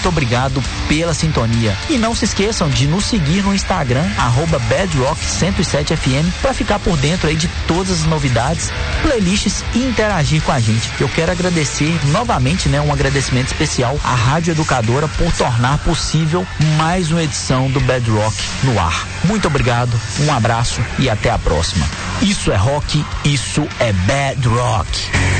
muito obrigado pela sintonia. E não se esqueçam de nos seguir no Instagram, @bedrock107fm, para ficar por dentro aí de todas as novidades, playlists e interagir com a gente. Eu quero agradecer novamente, um agradecimento especial à Rádio Educadora por tornar possível mais uma edição do Bedrock no ar. Muito obrigado, um abraço e até a próxima. Isso é rock, isso é Bedrock.